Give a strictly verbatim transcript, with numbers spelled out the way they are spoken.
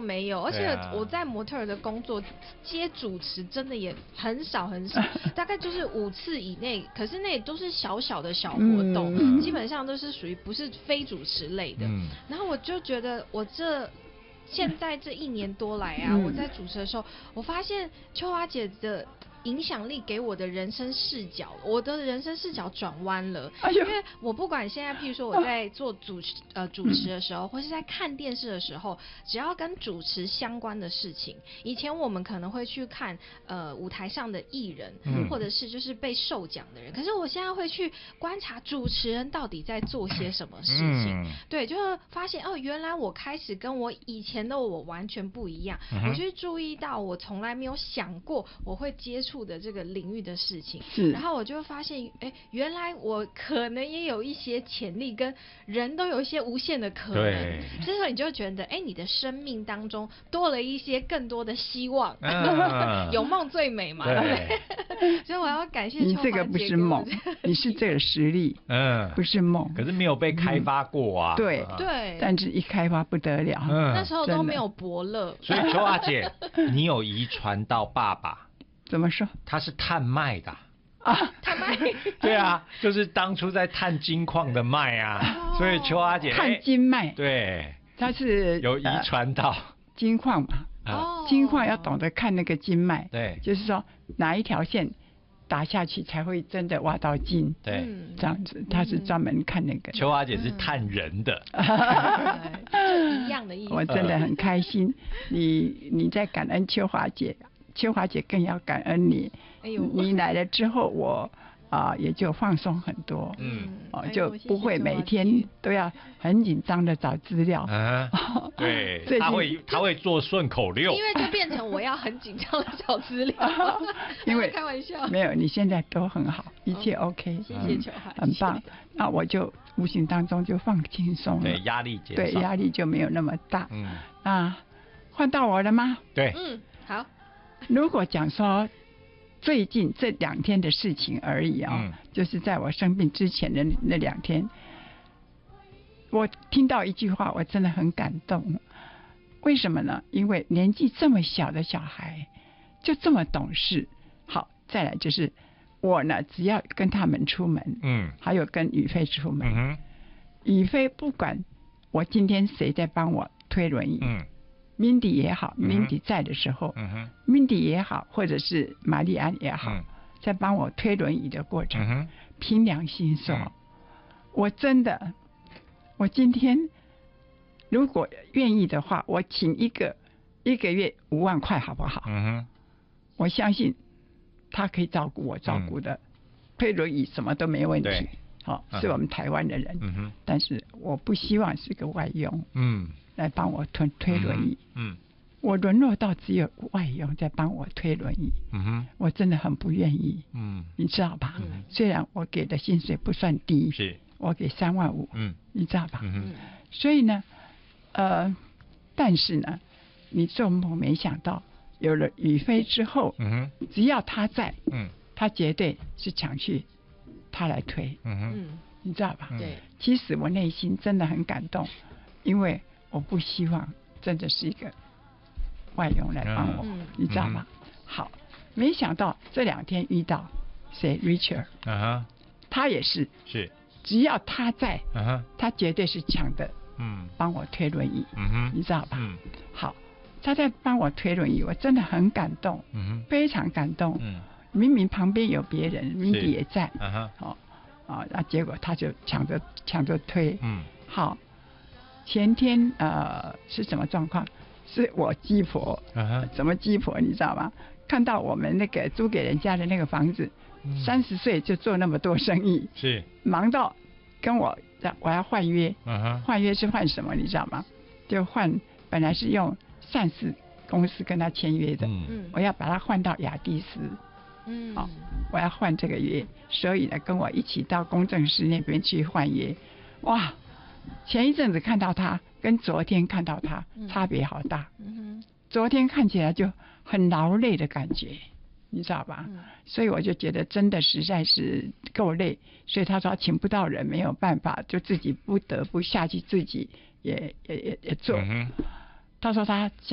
没有，而且我在模特儿的工作接主持真的也很少很少，大概就是五次以内，可是那也都是小小的小活动，嗯、基本上都是属于不是非主持类的。嗯、然后我就觉得我这。现在这一年多来啊，嗯、我在主持的时候，我发现秋华姐的影响力给我的人生视角，我的人生视角转弯了。哎、因为我不管现在，譬如说我在做主持呃主持的时候，嗯、或是在看电视的时候，只要跟主持相关的事情，以前我们可能会去看呃舞台上的艺人，嗯、或者是就是被授奖的人，可是我现在会去观察主持人到底在做些什么事情。嗯、对，就会发现哦，原来我开始跟我以前的我完全不一样。嗯、我去注意到我从来没有想过我会接触的这个领域的事情，然后我就发现，哎，原来我可能也有一些潜力，跟人都有一些无限的可能。这时候你就觉得，哎，你的生命当中多了一些更多的希望，嗯、有梦最美嘛，对不对？所以我要感谢秋华姐。 你这个不是梦，你是这个实力，嗯，不是梦。 可是没有被开发过啊， 嗯、对对， 但是一开发不得了， 嗯、那时候都没有伯乐。 所以秋华姐，你有遗传到爸爸。 怎么说？ 他是探麦的啊， 探麦。 对啊，就是当初在探金矿的麦啊，哦、所以秋华姐探金麦， 对， 他是有遗传到、呃、 金矿嘛。哦，金矿要懂得看那个金脉， 对， 就是说哪一条线打下去才会真的挖到金， 对， 这样子，他是专门看那个。 秋华姐是探人的， 就一样的意思。 我真的很开心，你你在感恩秋华姐。秋华姐更要感恩你，哎呦，你来了之后我，我啊也就放松很多，嗯，哦就不会每天都要很紧张的找资料， 啊，对，他会他会做顺口溜， 因为就变成我要很紧张的找资料， 因为开玩笑， 没有，你现在都很好，一切 OK， 谢谢秋华， 很棒，那我就无形当中就放轻松了， 对，压力减少， 对，压力就没有那么大，嗯，啊，换到我了吗？ 对， 嗯，好。 如果讲说最近这两天的事情而已啊、哦，嗯、就是在我生病之前的那两天，我听到一句话，我真的很感动。为什么呢？因为年纪这么小的小孩就这么懂事。好，再来就是我呢，只要跟他们出门，嗯，还有跟宇飞出门，嗯、宇飞不管我今天谁在帮我推轮椅，嗯。Mindy 也好、嗯、Mindy 在的时候、嗯、Mindy 也好，或者是玛丽安也好、嗯、在帮我推轮椅的过程、嗯、凭良心说、嗯、我真的我今天如果愿意的话，我请一个一个月五万块好不好、嗯、我相信他可以照顾我照顾的、嗯、推轮椅什么都没问题，好、哦，是我们台湾的人、嗯、但是我不希望是个外佣，嗯，来帮我推推轮椅，嗯，嗯我沦落到只有外佣在帮我推轮椅，嗯哼，我真的很不愿意，嗯，你知道吧？嗯、虽然我给的薪水不算低， 是， 我给三万五，嗯，你知道吧？ 嗯所以呢，呃，但是呢，你做梦没想到，有了宇飞之后，嗯哼，只要他在，嗯，他绝对是抢去他来推，嗯哼，你知道吧？ 对， 其实我内心真的很感动，因为我不希望真的是一个外佣来帮我，嗯、你知道吗？嗯、好，没想到这两天遇到谁 Richard， 啊、 他也是， 是， 只要他在， 啊、 他绝对是抢的，嗯，帮我推轮椅，嗯哼，你知道吧？嗯，好，他在帮我推轮椅，我真的很感动，嗯非常感动，嗯，明明旁边有别人，Mindy 也在，啊哈，好，啊，那结果他就抢着抢着推，嗯，好。前天呃是什么状况？是我鸡婆，uh huh. 什么鸡婆你知道吗？看到我们那个租给人家的那个房子，三十岁就做那么多生意， 是忙到跟我我要换约，换、uh huh. 约是换什么你知道吗？就换本来是用善事公司跟他签约的，嗯，我要把它换到雅迪斯，嗯，好，我要换这个约，所以呢跟我一起到公证室那边去换约，哇！前一阵子看到他跟昨天看到他差别好大，嗯哼，昨天看起来就很劳累的感觉，你知道吧？嗯、所以我就觉得真的实在是够累，所以他说请不到人没有办法，就自己不得不下去自己也也也也做。嗯、他说他